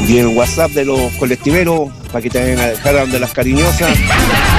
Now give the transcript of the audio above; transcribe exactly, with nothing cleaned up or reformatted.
y el WhatsApp de los colectiveros para que te vayan a dejar a donde las cariñosas.